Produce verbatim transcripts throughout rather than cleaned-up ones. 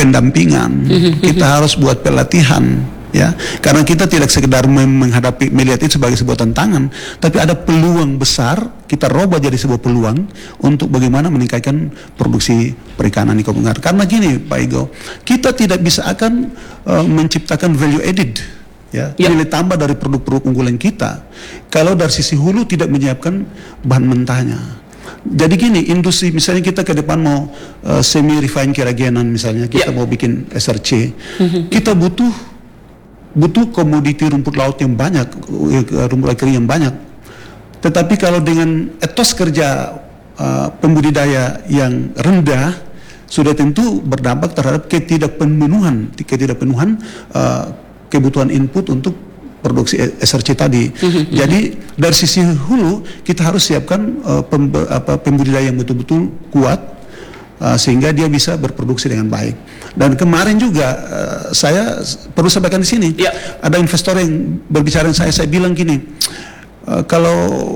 pendampingan, kita harus buat pelatihan, ya, karena kita tidak sekedar menghadapi melihat itu sebagai sebuah tantangan, tapi ada peluang besar, kita robah jadi sebuah peluang untuk bagaimana meningkatkan produksi perikanan di Kampung Tengara. Karena gini Pak Igo, kita tidak bisa akan uh, menciptakan value added, ya, ya, nilai tambah dari produk-produk unggulan kita kalau dari sisi hulu tidak menyiapkan bahan mentahnya. Jadi gini, industri misalnya kita ke depan mau uh, semi refined keragenan, misalnya kita ya. mau bikin S R C, kita butuh butuh komoditi rumput laut yang banyak, rumput laut kering yang banyak. Tetapi kalau dengan etos kerja uh, pembudidaya yang rendah, sudah tentu berdampak terhadap ketidakpemenuhan ketidakpemenuhan uh, kebutuhan input untuk produksi S R C tadi. Mm-hmm. Jadi dari sisi hulu kita harus siapkan uh, pem, apa, pembudidaya yang betul-betul kuat uh, sehingga dia bisa berproduksi dengan baik. Dan kemarin juga uh, saya perlu sampaikan di sini, yeah. ada investor yang berbicara dengan saya, saya bilang gini, uh, kalau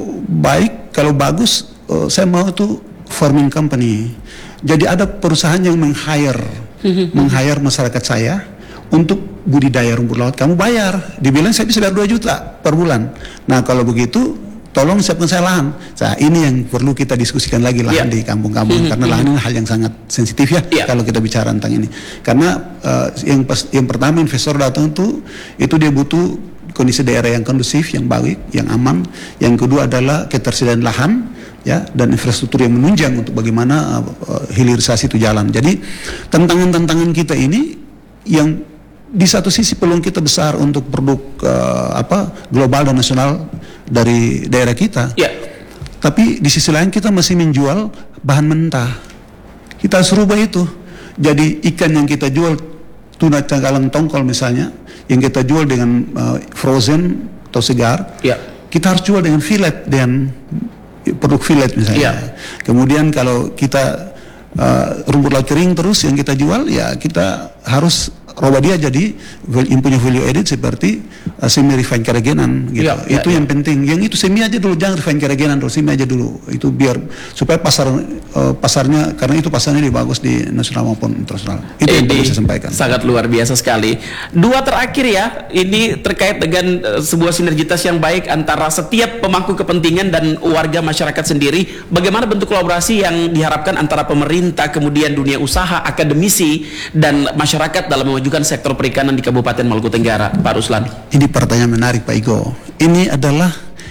baik, kalau bagus, uh, saya mau itu farming company. Jadi ada perusahaan yang meng-hire, mm-hmm. meng-hire masyarakat saya untuk budidaya rumput laut, kamu bayar. Dibilang saya bisa bayar dua juta per bulan. Nah kalau begitu tolong siapkan saya lahan. Nah ini yang perlu kita diskusikan lagi, lahan yeah. di kampung-kampung, mm-hmm. karena lahan ini hal yang sangat sensitif ya, yeah. kalau kita bicara tentang ini. Karena uh, yang, pas, yang pertama investor datang itu itu dia butuh kondisi daerah yang kondusif, yang baik, yang aman. Yang kedua adalah ketersediaan lahan, ya, dan infrastruktur yang menunjang untuk bagaimana uh, hilirisasi itu jalan. Jadi tantangan-tantangan kita ini yang di satu sisi peluang kita besar untuk produk uh, apa global dan nasional dari daerah kita, yeah. tapi di sisi lain kita masih menjual bahan mentah. Kita harus rubah itu. Jadi ikan yang kita jual, tuna cakalang tongkol misalnya, yang kita jual dengan uh, frozen atau segar, yeah. kita harus jual dengan fillet, dengan produk fillet misalnya. Yeah. Kemudian kalau kita uh, rumput laut kering terus yang kita jual, ya kita harus robah dia jadi yang punya value added seperti uh, semi refined keragenan gitu. Ya, itu ya, yang ya. penting. Yang itu semi aja dulu, jangan refined keragenan dulu, semi aja dulu. Itu biar supaya pasar uh, pasarnya, karena itu pasarnya lebih bagus di nasional maupun internasional. Itu eh, yang perlu saya sampaikan. Sangat luar biasa sekali. Dua terakhir ya, ini terkait dengan uh, sebuah sinergitas yang baik antara setiap pemangku kepentingan dan warga masyarakat sendiri. Bagaimana bentuk kolaborasi yang diharapkan antara pemerintah, kemudian dunia usaha, akademisi, dan masyarakat dalam memajukan sektor perikanan di Kabupaten Maluku Tenggara, Pak Ruslan? Ini pertanyaan menarik Pak Igo. Ini adalah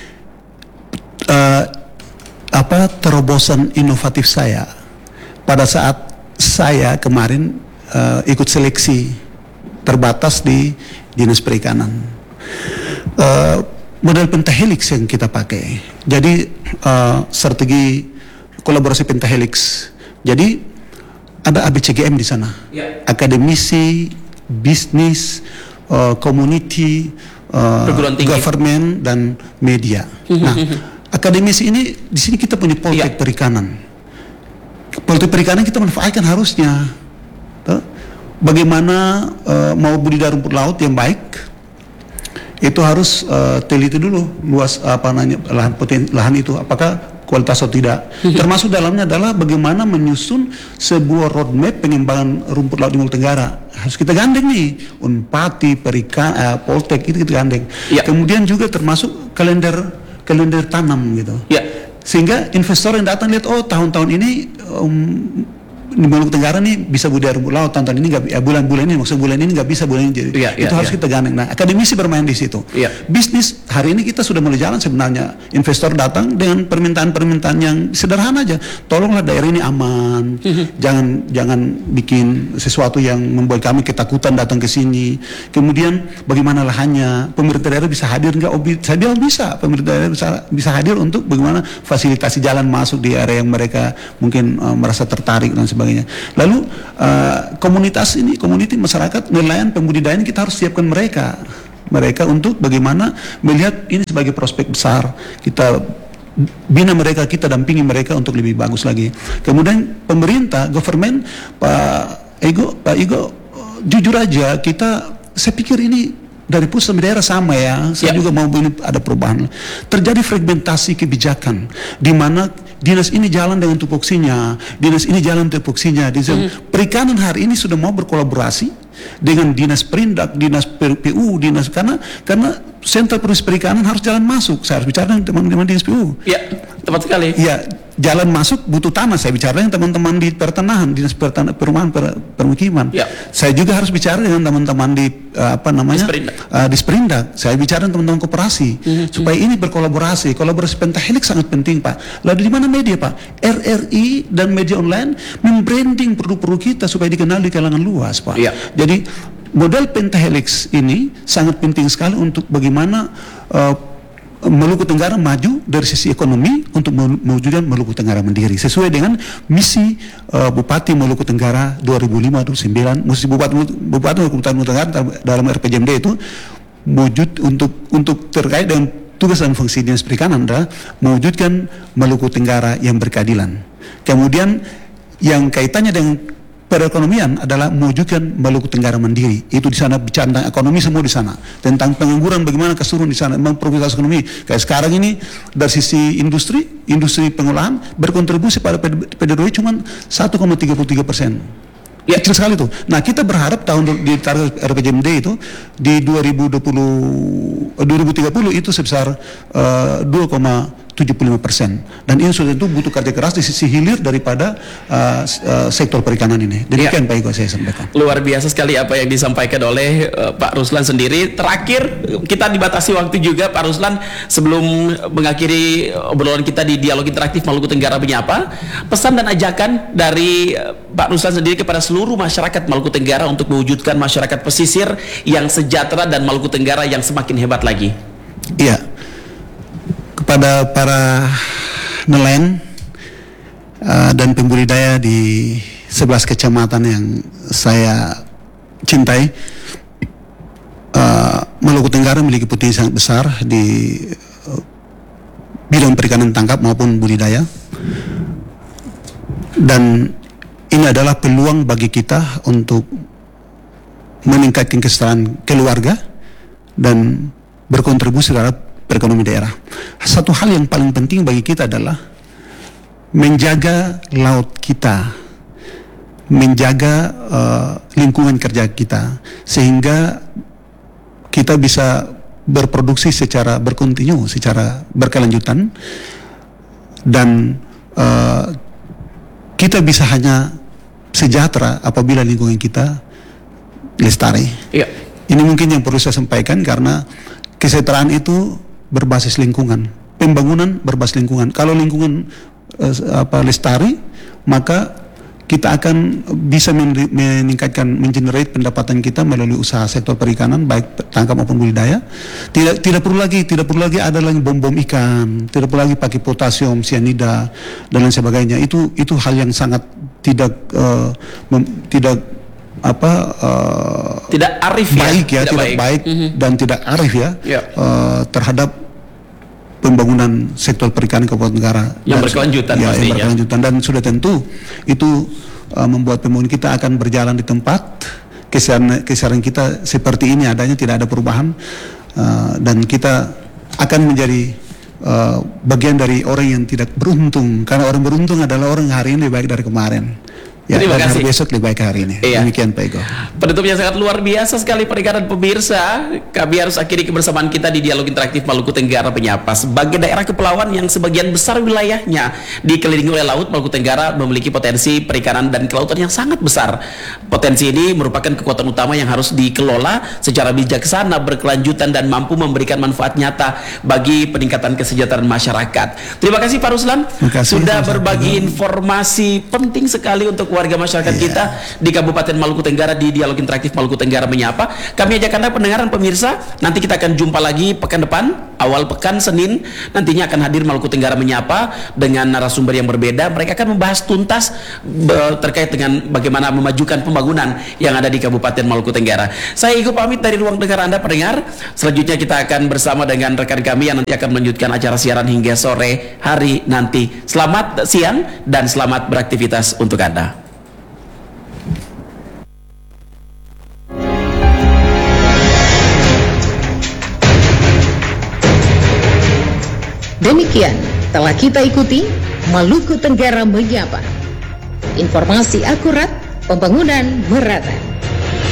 uh, apa terobosan inovatif saya pada saat saya kemarin uh, ikut seleksi terbatas di Dinas Perikanan. Uh, model pentahelix yang kita pakai. Jadi uh, strategi kolaborasi pentahelix. Jadi ada A B C G M di sana, ya. Akademisi, bisnis, uh, community, uh, government, dan media. Nah, akademisi ini di sini kita punya politik ya. perikanan. Politik perikanan kita manfaatkan harusnya. Tuh. Bagaimana uh, mau budidaya rumput laut yang baik, itu harus uh, teliti dulu luas apa namanya lahan poten, lahan itu apakah kualitas atau tidak. Termasuk dalamnya adalah bagaimana menyusun sebuah roadmap pengembangan rumput laut di Maluku Tenggara. Harus kita gandeng nih, Unpati, Perika, uh, Poltek itu kita gandeng. Ya. Kemudian juga termasuk kalender kalender tanam gitu. Ya. Sehingga investor yang datang lihat, oh tahun-tahun ini um, di Maluku Tenggara nih bisa budidaya rumput laut, tahun-tahun ini nggak, ya, bulan-bulan ini maksud bulan ini nggak bisa, bulan ini jadi ya, itu ya, harus ya. kita gandeng. Nah, akademisi bermain di situ. Ya. Bisnis hari ini kita sudah mulai jalan sebenarnya. Investor datang dengan permintaan-permintaan yang sederhana aja. Tolonglah daerah ini aman, mm-hmm. jangan jangan bikin sesuatu yang membuat kami ketakutan datang ke sini. Kemudian bagaimana lahannya? Pemerintah daerah bisa hadir nggak? Oh, saya bilang bisa. Pemerintah daerah bisa bisa hadir untuk bagaimana fasilitasi jalan masuk di area yang mereka mungkin uh, merasa tertarik dan sebagainya. Lalu uh, komunitas ini, komuniti masyarakat, nelayan, pembudidayaan kita harus siapkan mereka, mereka untuk bagaimana melihat ini sebagai prospek besar. Kita bina mereka, kita dampingi mereka untuk lebih bagus lagi. Kemudian pemerintah, government, Pak Igo, Pak Igo, jujur aja kita, saya pikir ini dari pusat sampai daerah sama ya. Saya Ya. juga mau ini ada perubahan. Terjadi fragmentasi kebijakan di mana dinas ini jalan dengan tupoksinya, dinas ini jalan tupoksinya. Di Mhm. perikanan hari ini sudah mau berkolaborasi dengan dinas perindak, dinas P U, dinas karena karena sentra produksi perikanan harus jalan masuk. Saya harus bicara dengan teman-teman dinas P U. Ya, tepat sekali. Ya, jalan masuk butuh tanah. Saya bicara dengan teman-teman di pertanahan, dinas pertanahan, perumahan, per, permukiman. Ya. Saya juga harus bicara dengan teman-teman di uh, apa namanya? Disperindak. Uh, Disperindak. Saya bicara dengan teman-teman koperasi Mhm. supaya ini berkolaborasi. Kolaborasi pentahelix sangat penting, Pak. Lalu di mana media, Pak? R R I dan media online membranding produk-produk kita supaya dikenal di kalangan luas, Pak. Ya. Jadi model pentahelix ini sangat penting sekali untuk bagaimana uh, Maluku Tenggara maju dari sisi ekonomi untuk mewujudkan Maluku Tenggara mandiri sesuai dengan misi uh, Bupati Maluku Tenggara dua ribu lima sampai dua ribu sembilan. Misi Bupati Bupati Maluku Tenggara dalam R P J M D itu wujud untuk untuk terkait dengan tugas dan fungsi dinas perikanan adalah mewujudkan Maluku Tenggara yang berkeadilan. Kemudian yang kaitannya dengan perekonomian adalah mewujudkan Maluku Tenggara mandiri. Itu di sana bicara tentang ekonomi semua di sana. Tentang pengangguran bagaimana keseluruhan di sana. Memang produktivitas ekonomi kayak sekarang ini dari sisi industri, industri pengolahan berkontribusi pada P D R I cuma satu koma tiga puluh tiga persen. Ya, kecil sekali itu. Nah, kita berharap tahun di target R P J M D itu di dua ribu dua puluh dua ribu tiga puluh itu sebesar uh, dua koma tujuh puluh lima persen. Dan ini sudah tentu butuh kerja keras di sisi hilir daripada uh, uh, sektor perikanan ini. Demikian ya. Pak Iko saya sampaikan. Luar biasa sekali apa yang disampaikan oleh uh, Pak Ruslan sendiri. Terakhir kita dibatasi waktu juga Pak Ruslan, sebelum mengakhiri obrolan kita di Dialog Interaktif Maluku Tenggara Menyapa, pesan dan ajakan dari uh, Pak Ruslan sendiri kepada seluruh masyarakat Maluku Tenggara untuk mewujudkan masyarakat pesisir yang sejahtera dan Maluku Tenggara yang semakin hebat lagi. Iya. Kepada para nelayan uh, dan pembudidaya di sebelas kecamatan yang saya cintai, uh, Maluku Tenggara memiliki potensi sangat besar di uh, bidang perikanan tangkap maupun budidaya, dan ini adalah peluang bagi kita untuk meningkatkan kesejahteraan keluarga dan berkontribusi terhadap perekonomian daerah. Satu hal yang paling penting bagi kita adalah menjaga laut kita, menjaga uh, lingkungan kerja kita, sehingga kita bisa berproduksi secara berkontinu, secara berkelanjutan, dan uh, kita bisa hanya sejahtera apabila lingkungan kita lestari. Iya. Ini mungkin yang perlu saya sampaikan, karena kesejahteraan itu berbasis lingkungan, pembangunan berbasis lingkungan. Kalau lingkungan eh, apa lestari, maka kita akan bisa meningkatkan, mengenerate pendapatan kita melalui usaha sektor perikanan, baik tangkap maupun budidaya. Tidak tidak perlu lagi tidak perlu lagi ada lagi bom bom ikan, tidak perlu lagi pakai potasium, sianida dan lain sebagainya. Itu itu hal yang sangat tidak uh, mem, tidak apa uh, tidak arif baik ya, ya, tidak, tidak baik, baik mm-hmm. dan tidak arif ya, ya. Uh, terhadap pembangunan sektor perikanan Kabupaten Tenggara yang berkelanjutan, ya, pastinya. yang berkelanjutan, dan sudah tentu itu uh, membuat pembangunan kita akan berjalan di tempat kisaran kisaran kita seperti ini adanya, tidak ada perubahan, uh, dan kita akan menjadi uh, bagian dari orang yang tidak beruntung, karena orang beruntung adalah orang hari ini lebih baik dari kemarin. Ya, terima kasih. Hari besok lebih baik hari ini. Iya. Demikian Pak Iko. Penutup yang sangat luar biasa sekali perikanan pemirsa. Kami harus akhiri kebersamaan kita di Dialog Interaktif Maluku Tenggara Menyapa. Sebagai daerah kepulauan yang sebagian besar wilayahnya dikelilingi oleh laut, Maluku Tenggara memiliki potensi perikanan dan kelautan yang sangat besar. Potensi ini merupakan kekuatan utama yang harus dikelola secara bijaksana, berkelanjutan, dan mampu memberikan manfaat nyata bagi peningkatan kesejahteraan masyarakat. Terima kasih Pak Ruslan kasih, sudah berbagi informasi penting sekali untuk warga masyarakat yeah. kita di Kabupaten Maluku Tenggara di Dialog Interaktif Maluku Tenggara Menyapa. Kami ajak Anda pendengaran pemirsa, nanti kita akan jumpa lagi pekan depan, awal pekan Senin, nantinya akan hadir Maluku Tenggara Menyapa dengan narasumber yang berbeda. Mereka akan membahas tuntas be, terkait dengan bagaimana memajukan pembangunan yang ada di Kabupaten Maluku Tenggara. Saya Iko pamit dari ruang dengar Anda pendengar. Selanjutnya kita akan bersama dengan rekan kami yang nanti akan melanjutkan acara siaran hingga sore hari nanti. Selamat siang dan selamat beraktivitas untuk Anda. Demikian telah kita ikuti Maluku Tenggara Menyapa. Informasi akurat, pembangunan merata.